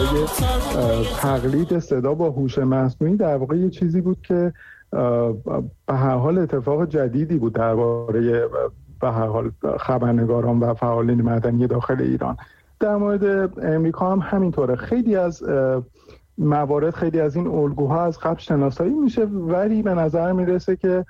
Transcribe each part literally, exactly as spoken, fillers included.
برای تقلید صدا با هوش مصنوعی در واقع یه چیزی بود که به هر حال اتفاق جدیدی بود درباره به هر حال خبرنگاران و فعالین مدنی داخل ایران. در مورد امریکا هم همینطوره. خیلی از موارد، خیلی از این الگوها از قبل شناسایی میشه، ولی به نظر میرسه که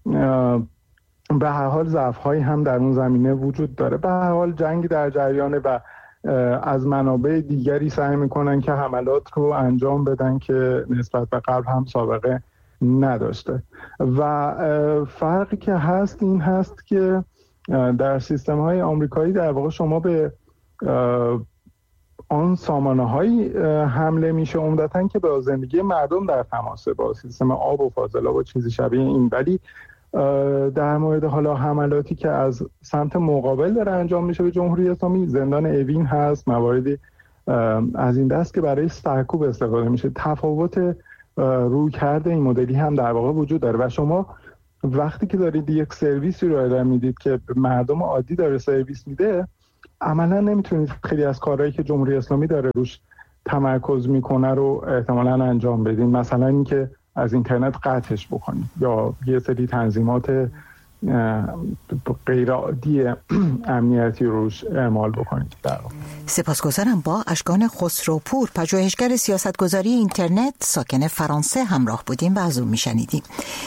به هر حال ضعف‌هایی هم در اون زمینه وجود داره. به هر حال جنگ در جریانه و از منابع دیگری سعی میکنن که حملات رو انجام بدن که نسبت به قبل هم سابقه نداشته. و فرقی که هست این هست که در سیستم های آمریکایی در واقع شما به آن سامانه هایی حمله میشه عمدتاً که با زندگی مردم در تماسه، با سیستم آب و فاضلاب و چیزی شبیه این. ولی در مورد حالا حملاتی که از سمت مقابل داره انجام میشه به جمهوری اسلامی، زندان اوین هست، مواردی از این دست که برای سرکوب استفاده میشه. تفاوت روی کرده این مدلی هم در واقع وجود داره و شما وقتی که دارید یک سرویسی رو ارائه میدید که مردم عادی داره سرویس میده، عملا نمیتونید خیلی از کارهایی که جمهوری اسلامی داره روش تمرکز میکنه رو احتمالاً انجام بدین. مثلا اینکه از اینترنت قطعش بکنید یا یه سری تنظیمات غیر عادی امنیتی روش اعمال بکنید. سپاسگزارم. با اشکان خسروپور، پژوهشگر سیاستگذاری اینترنت ساکن فرانسه همراه بودیم و از اون میشنیدیم.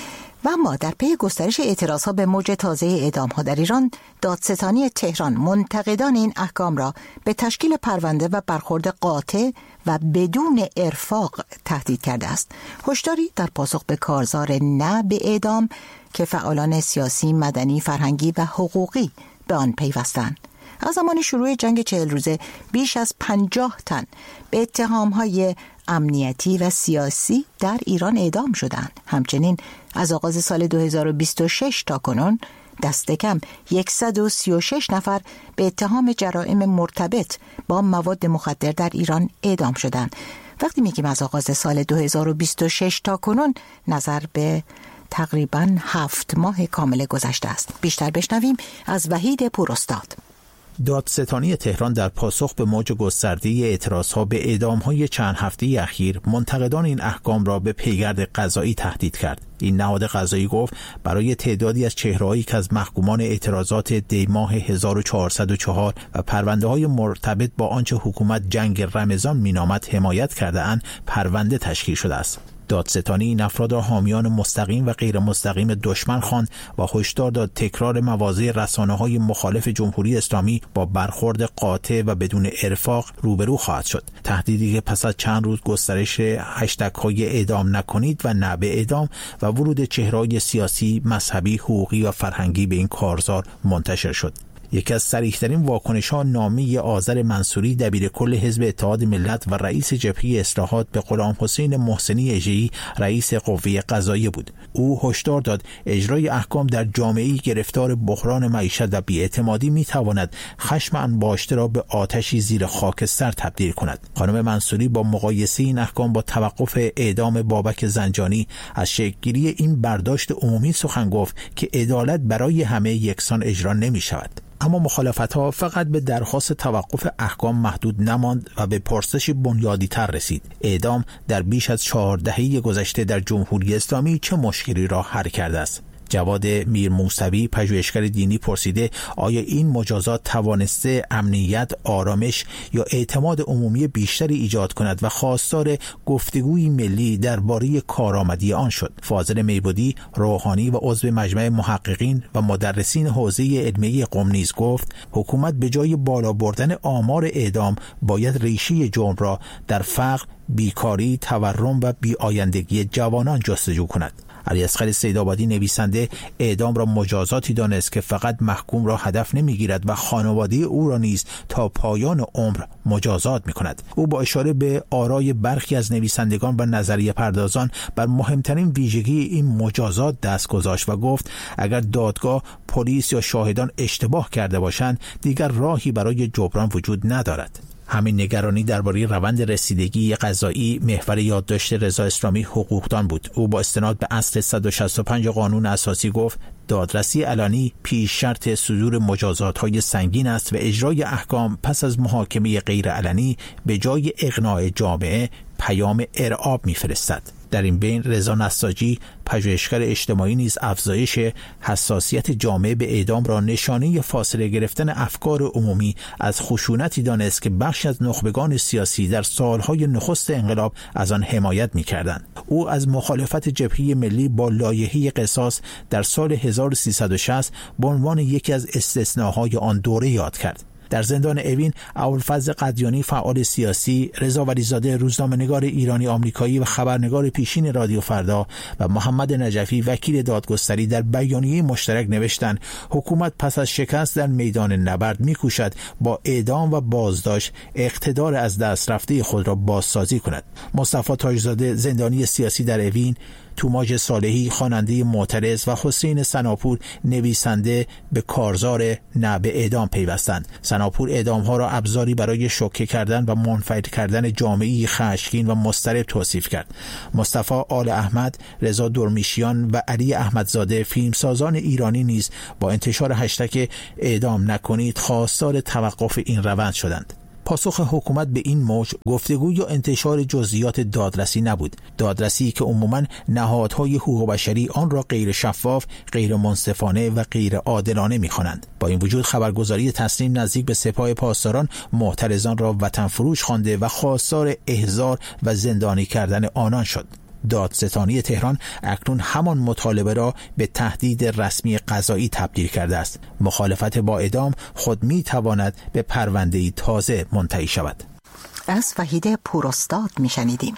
و اما در پی گسترش اعتراضها به موج تازه اعدام‌ها در ایران، دادستانی تهران منتقدان این احکام را به تشکیل پرونده و برخورد قاطع و بدون ارفاق تهدید کرده است. هشداری در پاسخ به کارزار نه به اعدام که فعالان سیاسی، مدنی، فرهنگی و حقوقی به آن پیوستند. از زمان شروع جنگ چهل روزه بیش از پنجاه تن به اتهام‌های امنیتی و سیاسی در ایران اعدام شدند. همچنین از آغاز سال دو هزار و بیست و شش تا کنون دست کم صد و سی و شش نفر به اتهام جرائم مرتبط با مواد مخدر در ایران اعدام شدند. وقتی میگیم از آغاز سال دو هزار و بیست و شش تا کنون، نظر به تقریباً هفت ماه کامل گذشته است. بیشتر بشنویم از وحید پوراستاد. دادستانی تهران در پاسخ به موج گسترده اعتراضها به اعدام‌های چند هفته اخیر، منتقدان این احکام را به پیگرد قضایی تهدید کرد. این نهاد قضایی گفت برای تعدادی از چهره‌هایی که از محکومان اعتراضات دی ماه هزار و چهارصد و چهار و پرونده‌های مرتبط با آنچه حکومت جنگ رمضان مینامد حمایت کرده‌اند، پرونده تشکیل شده است. دادستانی این افراد را حامیان مستقیم و غیر مستقیم دشمن خواند و هشدار داد تکرار مواضع رسانه‌های مخالف جمهوری اسلامی با برخورد قاطع و بدون ارفاق روبرو خواهد شد. تهدیدی که پس از چند روز گسترش هشتگ‌های اعدام نکنید و نه به اعدام و ورود چهره‌های سیاسی، مذهبی، حقوقی و فرهنگی به این کارزار منتشر شد. یکی از صریح‌ترین واکنش‌ها نامه آذر منصوری، دبیر کل حزب اتحاد ملت و رئیس جبهه اصلاحات، به غلام حسین محسنی اژه‌ای، رئیس قوه قضاییه بود. او هشدار داد اجرای احکام در جامعه‌ای گرفتار بحران معیشت و بی‌اعتمادی می‌تواند خشم انباشته را به آتشی زیر خاکستر تبدیل کند. خانم منصوری با مقایسه این احکام با توقف اعدام بابک زنجانی از شکل‌گیری این برداشت عمومی سخن گفت که عدالت برای همه یکسان اجرا نمی‌شود. اما مخالفت‌ها فقط به درخواست توقف احکام محدود نماند و به پرسش بنیادی تر رسید: اعدام در بیش از چهار دهه گذشته در جمهوری اسلامی چه مشکلی را حل کرده است؟ جواد میر موسوی، پژوهشگر دینی، پرسیده آیا این مجازات توانسته امنیت، آرامش یا اعتماد عمومی بیشتری ایجاد کند و خواستار گفتگوی ملی درباره کارآمدی آن شد. فاضل میبودی، روحانی و عضو مجمع محققین و مدرسین حوزه علمیه قم نیز گفت حکومت به جای بالا بردن آمار اعدام باید ریشه جرم را در فقر، بیکاری، تورم و بی‌آیندگی جوانان جستجو کند. علیاصغر سیدآبادی، نویسنده، اعدام را مجازاتی دانست که فقط محکوم را هدف نمیگیرد و خانواده او را نیز تا پایان عمر مجازات میکند. او با اشاره به آرای برخی از نویسندگان و نظریه پردازان بر مهمترین ویژگی این مجازات دست گذاشت و گفت اگر دادگاه، پلیس یا شاهدان اشتباه کرده باشند دیگر راهی برای جبران وجود ندارد. همین نگرانی درباره روند رسیدگی قضایی محور یادداشت رضا اسلامی حقوقدان بود. او با استناد به اصل صد و شصت و پنج قانون اساسی گفت دادرسی علنی پیش شرط صدور مجازات‌های سنگین است و اجرای احکام پس از محاکمه غیر علنی به جای اقناع جامعه پیام ارعاب می‌فرستد. در این بین رضا نساجی پژوهشگر اجتماعی نیز افزایش حساسیت جامعه به اعدام را نشانه فاصله گرفتن افکار عمومی از خشونتی دانست که بخشی از نخبگان سیاسی در سالهای نخست انقلاب از آن حمایت می‌کردند. او از مخالفت جبهه ملی با لایحه قصاص در سال هزار و سیصد و شصت به عنوان یکی از استثناهای آن دوره یاد کرد. در زندان اوین ابوالفضل قدیانی فعال سیاسی، رضا ولیزاده روزنامه‌نگار ایرانی آمریکایی و خبرنگار پیشین رادیو فردا و محمد نجفی وکیل دادگستری در بیانیه مشترک نوشتند حکومت پس از شکست در میدان نبرد می‌کوشد با اعدام و بازداشت اقتدار از دست رفته خود را بازسازی کند. مصطفی تاجزاده زندانی سیاسی در اوین، توماج صالحی خواننده معترض و حسین سناپور نویسنده به کارزار نه به اعدام پیوستند. سناپور اعدام‌ها را ابزاری برای شوکه کردن و منفعل کردن جامعه‌ای خشمگین و مضطرب توصیف کرد. مصطفی آل احمد، رضا درمیشیان و علی احمدزاده فیلمسازان ایرانی نیز با انتشار هشتگ اعدام نکنید خواستار توقف این روند شدند. پاسخ حکومت به این موج گفتگو یا انتشار جزئیات دادرسی نبود. دادرسی که عموماً نهادهای حقوق بشری آن را غیر شفاف، غیر منصفانه و غیر عادلانه می‌خوانند. با این وجود خبرگزاری تسنیم نزدیک به سپاه پاسداران معترضان را وطن فروش خوانده و خواستار احضار و زندانی کردن آنان شد. دادستانی تهران اکنون همان مطالبه را به تهدید رسمی قضایی تبدیل کرده است. مخالفت با اعدام خود می تواند به پرونده‌ای تازه منتهی شود. از وحید پوراستاد می شنیدیم.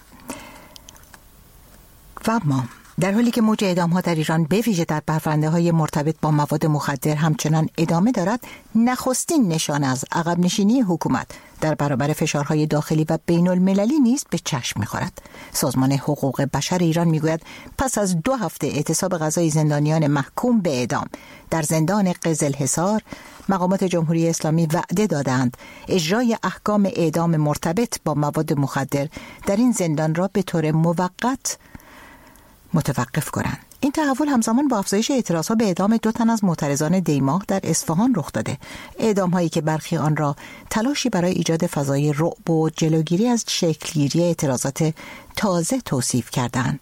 و ما در حالی که موج اعدام‌ها در ایران به ویژه در پرونده‌های مرتبط با مواد مخدر همچنان ادامه دارد، نخستین نشانه از عقب نشینی حکومت در برابر فشارهای داخلی و بین المللی نیز به چشم می‌خورد. سازمان حقوق بشر ایران می‌گوید پس از دو هفته اعتصاب قضایی زندانیان محکوم به اعدام در زندان قزلحصار، مقامات جمهوری اسلامی وعده دادند اجرای احکام اعدام مرتبط با مواد مخدر در این زندان را به طور موقت متوقف کنند. این تحول همزمان با افزایش اعتراضها به اعدام دو تن از معترضان دیماه در اصفهان رخ داده. اعدام هایی که برخی آن را تلاشی برای ایجاد فضای رعب و جلوگیری از شکلگیری اعتراضات تازه توصیف کردند.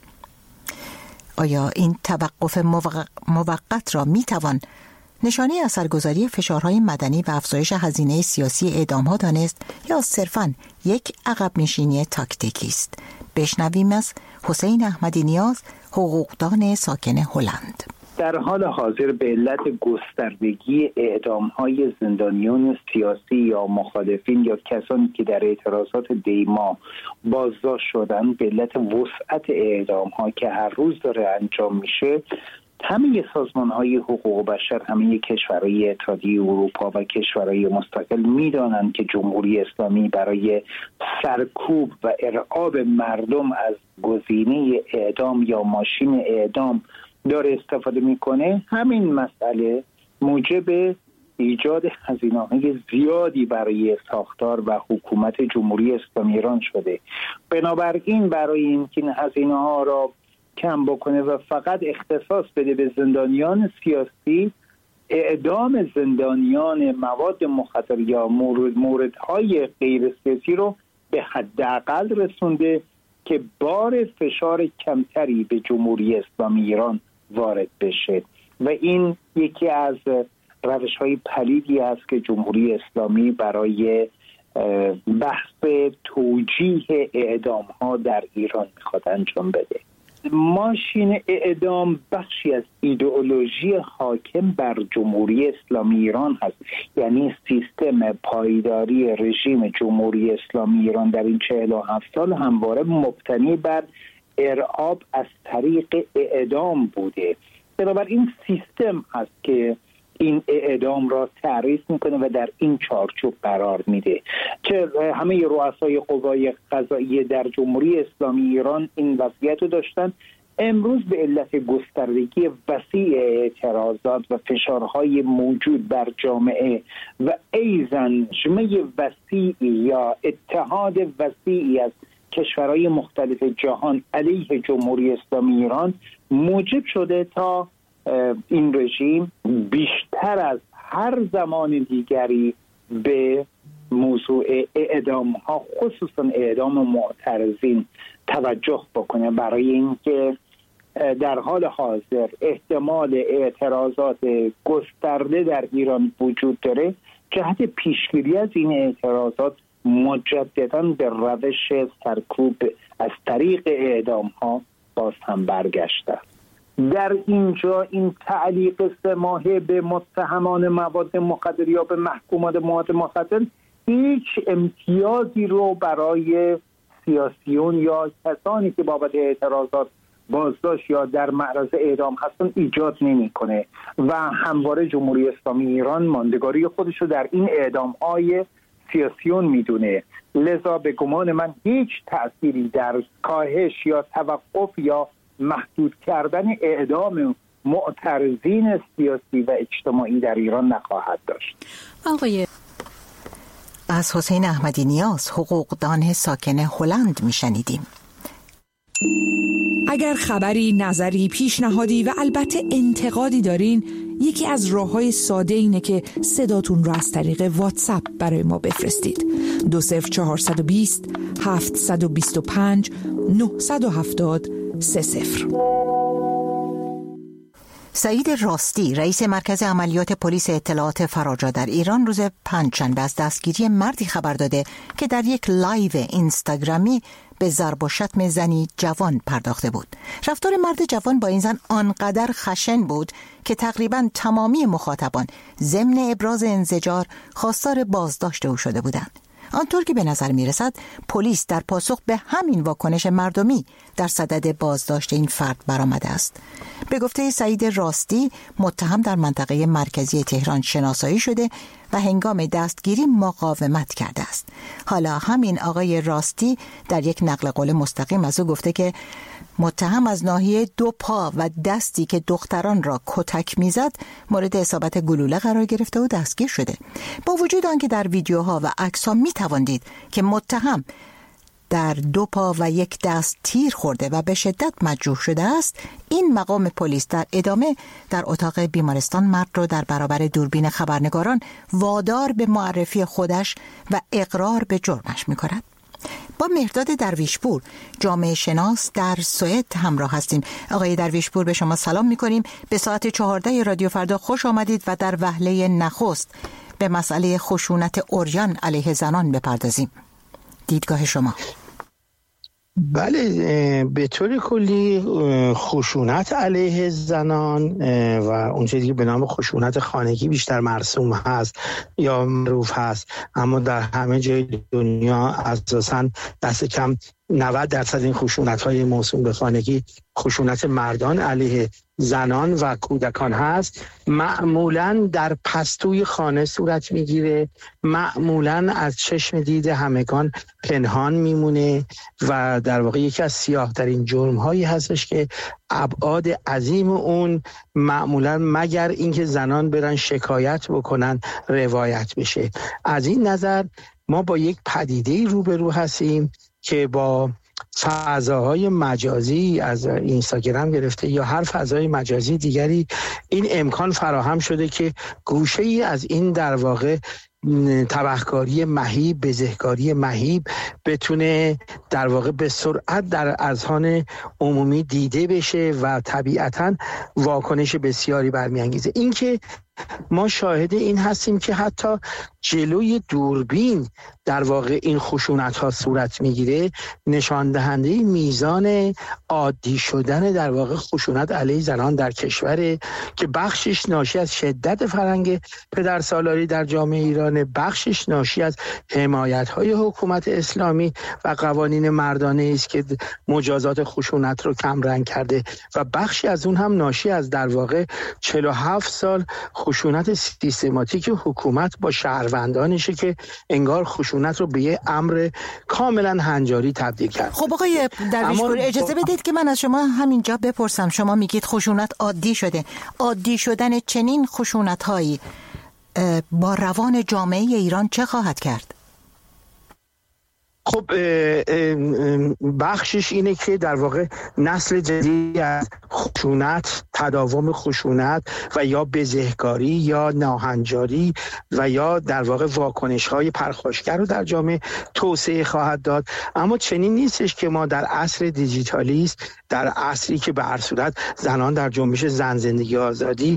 آیا این توقف موقت را می توان نشانه اثرگذاری فشارهای مدنی و افزایش هزینه سیاسی اعدام‌ها دانست یا صرفاً یک عقب نشینی تاکتیکی است؟ بشنویم از حسین احمدی نیاز، حقوقدان ساکن هلند. در حال حاضر به علت گستردگی اعدام‌های زندانیان سیاسی یا مخالفین یا کسانی که در اعتراضات دیما بازداشت شدند، به علت وسعت اعدام‌ها که هر روز داره انجام میشه، همه سازمان‌های حقوق بشر، همه کشورهای اتحادیه اروپا و کشورهای مستقل می‌دانند که جمهوری اسلامی برای سرکوب و ارعاب مردم از گزینه اعدام یا ماشین اعدام داره استفاده می‌کنه. همین مسئله موجب ایجاد هزینه‌های زیادی برای ساختار و حکومت جمهوری اسلامی ایران شده. بنابراین برای اینکه این هزینه‌ها را کم بکنه و فقط اختصاص بده به زندانیان سیاسی، اعدام زندانیان مواد مخدر یا مورد موردهای غیر سیاسی رو به حداقل رسونده که بار فشار کمتری به جمهوری اسلامی ایران وارد بشه و این یکی از روش‌های پلیدی است که جمهوری اسلامی برای بحث توجیه اعدام‌ها در ایران می‌خواد انجام بده. ماشین اعدام بخشی از ایدئولوژی حاکم بر جمهوری اسلامی ایران هست، یعنی سیستم پایداری رژیم جمهوری اسلامی ایران در این چهل و هفت سال همواره مبتنی بر ارعاب از طریق اعدام بوده. بنابراین سیستم هست که این اعدام را تعریف میکنه و در این چارچوب قرار میده که همه رؤسای قوای قضاییه در جمهوری اسلامی ایران این وضعیت رو داشتن. امروز به علت گستردگی وسیع اعتراضات و فشارهای موجود بر جامعه و ایزن جمعی وسیعی یا اتحاد وسیعی از کشورهای مختلف جهان علیه جمهوری اسلامی ایران موجب شده تا این رژیم بیشتر از هر زمان دیگری به موضوع اعدام ها، خصوصا اعدام معترضین توجه بکنه، برای اینکه در حال حاضر احتمال اعتراضات گسترده در ایران وجود داره. جهت پیشگیری از این اعتراضات مجددا به روش سرکوب از طریق اعدام ها باز هم برگشته. در اینجا این تعلیق سه ماهه به متهمان مواد مخدر یا به محکومات مواد مخدر هیچ امتیازی رو برای سیاسیون یا کسانی که بابت اعتراضات بازداشت یا در معرض اعدام هستن ایجاد نمی‌کنه و همواره جمهوری اسلامی ایران ماندگاری خودش رو در این اعدام‌های سیاسیون میدونه. لذا به گمان من هیچ تأثیری در کاهش یا توقف یا محدود کردن اعدام معترضین سیاسی و اجتماعی در ایران نخواهد داشت. آقای از حسین احمدی نیاز، حقوقدان ساکن هلند میشنیدیم. اگر خبری، نظری، پیشنهادی و البته انتقادی دارین، یکی از راه‌های ساده اینه که صداتون رو از طریق واتساپ برای ما بفرستید. دو صفر چهارصد و بیست هفتصد و بیست و پنج نهصد و هفتاد سه صفر. سعید راستی، رئیس مرکز عملیات پلیس اطلاعات فراجا در ایران، روز پنجشنبه از دستگیری مردی خبر داده که در یک لایو اینستاگرامی به ضرب و شتم زنی جوان پرداخته بود. رفتار مرد جوان با این زن آنقدر خشن بود که تقریباً تمامی مخاطبان ضمن ابراز انزجار خواستار بازداشت او شده بودند. آنطور که به نظر می رسد پلیس در پاسخ به همین واکنش مردمی در صدد بازداشت این فرد برآمده است. به گفته سعید راستی، متهم در منطقه مرکزی تهران شناسایی شده و هنگام دستگیری مقاومت کرده است. حالا همین آقای راستی در یک نقل قول مستقیم از او گفته که متهم از ناحیه دو پا و دستی که دختران را کتک میزد مورد اصابت گلوله قرار گرفته و دستگیر شده. با وجود آنکه در ویدیوها و عکس‌ها میتوان دید که متهم در دو پا و یک دست تیر خورده و به شدت مجروح شده است، این مقام پلیس در ادامه در اتاق بیمارستان مرد را در برابر دوربین خبرنگاران وادار به معرفی خودش و اقرار به جرمش می‌کند. با مهرداد درویشپور، جامعه شناس در سوئد همراه هستیم. آقای درویشپور، به شما سلام می‌کنیم. به ساعت چهارده رادیو فردا خوش آمدید و در وهله نخست به مسئله خشونت عریان علیه زنان بپردازیم. دیدگاه شما. بله، به طور کلی خشونت علیه زنان و اون چیزی که به نام خشونت خانگی بیشتر مرسوم هست یا معروف هست، اما در همه جای دنیا اساساً دست کم نود درصد این خشونت‌های موسوم به خانگی خشونت مردان علیه زنان و کودکان هست. معمولاً در پستوی خانه صورت میگیره، معمولاً از چشم دید همگان پنهان میمونه و در واقع یکی از سیاه ترین جرم هایی هستش که ابعاد عظیم اون معمولاً مگر اینکه زنان برن شکایت بکنن روایت بشه. از این نظر ما با یک پدیده روبرو هستیم که با فضاهای مجازی از اینستاگرام گرفته یا هر فضای مجازی دیگری این امکان فراهم شده که گوشه ای از این در واقع تبهکاری مهیب، بزهکاری مهیب بتونه در واقع به سرعت در اذهان عمومی دیده بشه و طبیعتاً واکنش بسیاری برمیانگیزه. این که ما شاهد این هستیم که حتی جلوی دوربین در واقع این خشونت ها صورت میگیره، نشان دهنده میزان عادی شدن در واقع خشونت علیه زنان در کشوره که بخشش ناشی از شدت فرهنگ پدرسالاری در جامعه ایران، بخشش ناشی از حمایت های حکومت اسلامی و قوانین مردانه است که مجازات خشونت رو کم رنگ کرده و بخشی از اون هم ناشی از در واقع چهل و هفت سال خشونت سیستماتیک حکومت با شهروندانشه که انگار خشونت رو به یه امر کاملا هنجاری تبدیل کرد. خب آقای درویشپور اجازه بدید که من از شما همینجا بپرسم. شما میگید خشونت عادی شده. عادی شدن چنین خشونت‌هایی با روان جامعه ایران چه خواهد کرد؟ خب بخشش اینه که در واقع نسل جدیدی از خشونت، تداوم خشونت و یا بزهکاری یا ناهنجاری و یا در واقع واکنش‌های پرخاشگر رو در جامعه توسعه خواهد داد. اما چنین نیستش که ما در عصر دیجیتالیست، در عصری که به هر صورت زنان در جنبش زن زندگی آزادی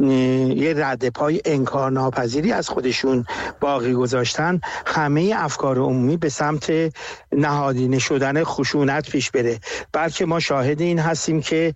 یه رد پای انکار ناپذیری از خودشون باقی گذاشتن، همه افکار عمومی به سمت نهادینه شدن خشونت پیش بره، بلکه ما شاهد این هستیم که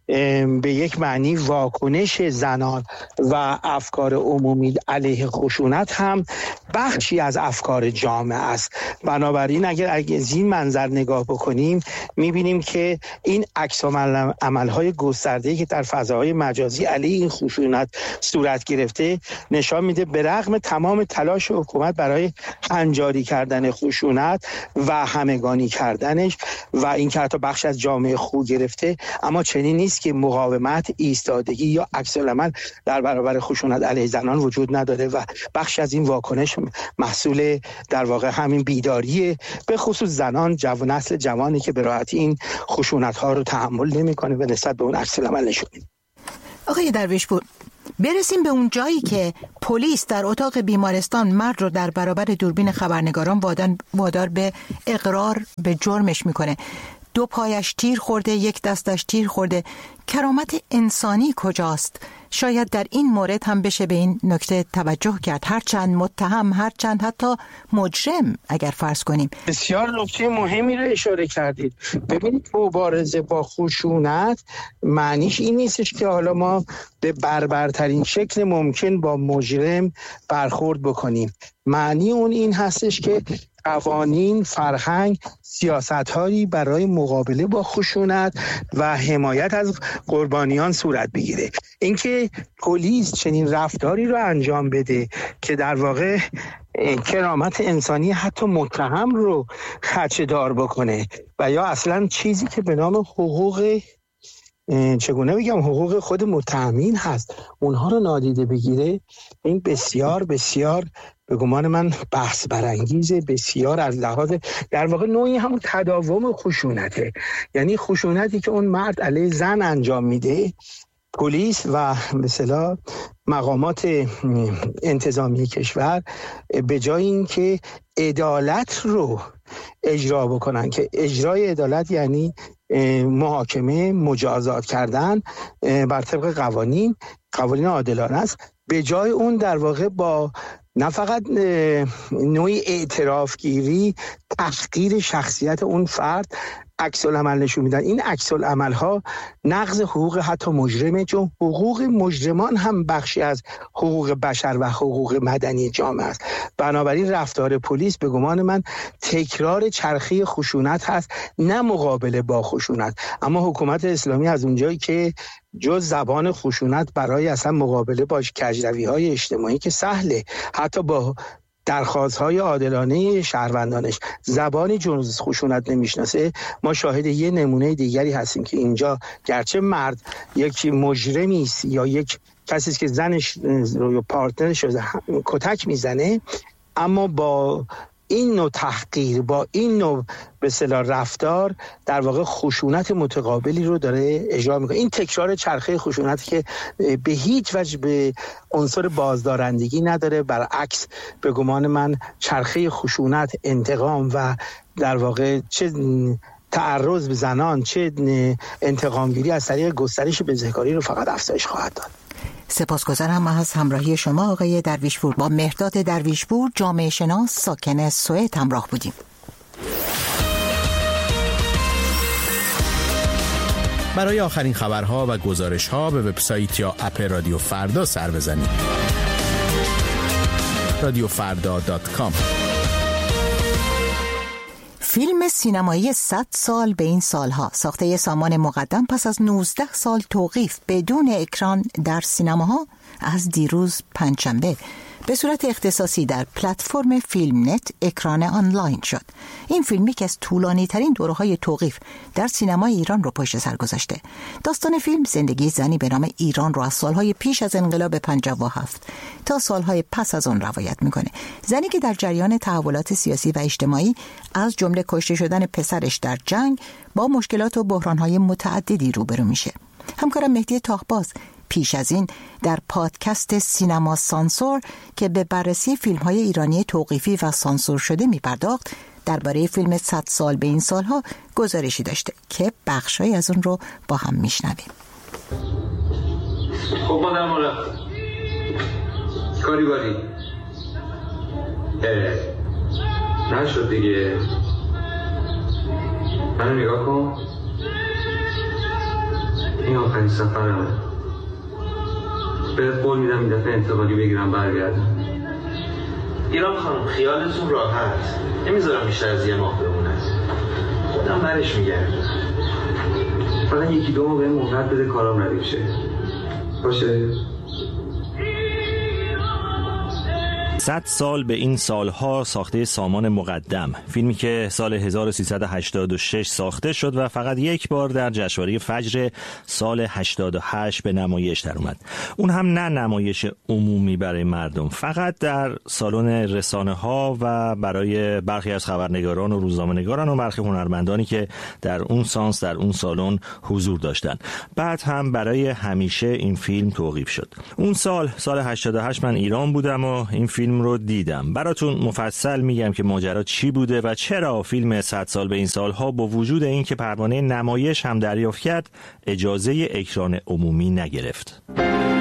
به یک معنی واکنش زنان و افکار عمومی علیه خشونت هم بخشی از افکار جامعه است. بنابراین اگر از این منظر نگاه بکنیم میبینیم که این عکس عمل‌های گسترده‌ای که در فضاهای مجازی علیه این خشونت صورت گرفته نشان میده به رغم تمام تلاش حکومت برای هنجاری کردن خشونت و همگانی کردنش و این که حتی بخش از جامعه خو گرفته، اما چنین نیست که مقاومت، ایستادگی یا عکس العمل در برابر خشونت علیه زنان وجود نداره و بخش از این واکنش محصول در واقع همین بیداریه، به خصوص زنان، جوان نسل جوانی که به راحتی این خشونت ها رو تحمل نمیکنه و نسبت به اون عکس العمل نشون میده. آقای درویشپور، برسیم به اون جایی که پلیس در اتاق بیمارستان مرد رو در برابر دوربین خبرنگاران وادار به اقرار به جرمش میکنه. دو پایش تیر خورده، یک دستش تیر خورده. کرامت انسانی کجاست؟ شاید در این مورد هم بشه به این نکته توجه کرد، هرچند متهم، هرچند حتی مجرم اگر فرض کنیم. بسیار نکته مهمی رو اشاره کردید. ببینید مبارزه با خشونت معنیش این نیستش که حالا ما به بربرترین شکل ممکن با مجرم برخورد بکنیم. معنی اون این هستش که قوانین، فرهنگ، سیاست‌هایی برای مقابله با خشونت و حمایت از قربانیان صورت بگیره. اینکه پلیس چنین رفتاری رو انجام بده که در واقع کرامت انسانی حتی متهم رو خدشه‌دار بکنه و یا اصلا چیزی که به نام حقوق چگونه بگم حقوق خود متهمین هست اونها رو نادیده بگیره، این بسیار بسیار به گمان من بحث برانگیزه، بسیار از لحاظ در واقع نوعی همون تداوم خشونته، یعنی خشونتی که اون مرد علیه زن انجام میده. پلیس و مثلا مقامات انتظامی کشور به جای اینکه عدالت رو اجرا بکنن، که اجرای عدالت یعنی محاکمه، مجازات کردن بر طبق قوانین، قوانین عادلانه است، به جای اون در واقع با نه فقط نوعی اعترافگیری، تحقیر شخصیت اون فرد عکس العمل نشون میدن. این عکس العمل ها نقض حقوق حتی مجرمه، چون حقوق مجرمان هم بخشی از حقوق بشر و حقوق مدنی جامعه است. بنابراین رفتار پلیس به گمان من تکرار چرخه خشونت هست، نه مقابله با خشونت. اما حکومت اسلامی از اونجایی که جز زبان خشونت برای اصلا مقابله با کجروی‌های اجتماعی که سهله، حتی با درخواست‌های عادلانه شهروندانش زبانی جز خشونت نمیشناسه، ما شاهد یه نمونه دیگری هستیم که اینجا گرچه مرد یک مجرمی است یا یک کسی است که زنش رو پارتنرش رو کتک میزنه، اما با این نوع تحقیر، با این نوع به اصطلاح رفتار در واقع خشونت متقابلی رو داره اجرا میکنه. این تکرار چرخه خشونتی که به هیچ وجه به عنصر بازدارندگی نداره، برعکس به گمان من چرخه خشونت، انتقام و در واقع چه تعرض به زنان، چه انتقامگیری از طریق گسترش بزهکاری رو فقط افزایش خواهد داد. سپاسگزارم از همراهی شما آقای درویشپور. با مهرداد درویشپور، جامعه شناس ساکن سوئد همراه بودیم. برای آخرین خبرها و گزارش‌ها به وبسایت یا اپ رادیو فردا سر بزنید. رادیو فردا دات کام. فیلم سینمایی صد سال به این سالها ساخته سامان مقدم پس از نوزده سال توقیف بدون اکران در سینماها از دیروز پنجشنبه به صورت اختصاصی در پلتفرم فیلم نت اکران آنلاین شد. این فیلمی که از طولانی ترین دوره‌های توقیف در سینمای ایران رو پشت سر گذاشته. داستان فیلم زندگی زنی به نام ایران رو از سالهای پیش از انقلاب پنجاه و هفت تا سالهای پس از آن روایت میکنه. زنی که در جریان تحولات سیاسی و اجتماعی از جمله کشته شدن پسرش در جنگ با مشکلات و بحرانهای متعددی روبرو میشه. همکارم مهدی تاهباز پیش از این در پادکست سینما سانسور که به بررسی فیلم‌های ایرانی توقیفی و سانسور شده می‌پرداخت، درباره فیلم صد سال به این سالها گزارشی داشته که بخشی از اون رو با هم میشنویم. خب مادر مالا کاری باری نشد دیگه، منو نگاه کن، این آخرین سفرمه، بهت قول میدم این دفعه انتقالی بگیرم برگردم. ایران خانم خیالتون راحت، نمیذارم بیشتر از یه ماه بمونه، خودم برش میگردم، فقط یکی دو ماه بهم مهلت بده کارام ردیف شه. باشه؟ صد سال به این سالها ساخته سامان مقدم، فیلمی که سال هزار و سیصد و هشتاد و شش ساخته شد و فقط یک بار در جشنواره فجر سال هشتاد و هشت به نمایش در اومد. اون هم نه نمایش عمومی برای مردم، فقط در سالن رسانه ها و برای برخی از خبرنگاران و روزنامه‌نگاران و برخی هنرمندانی که در اون سانس در اون سالن حضور داشتن. بعد هم برای همیشه این فیلم توقیف شد. اون سال سال هشتاد و هشت من ایران بودم و این فیلم رو دیدم. براتون مفصل میگم که ماجرا چی بوده و چرا فیلم صد سال به این سالها با وجود این که پروانه نمایش هم دریافت کرد اجازه اکران عمومی نگرفت.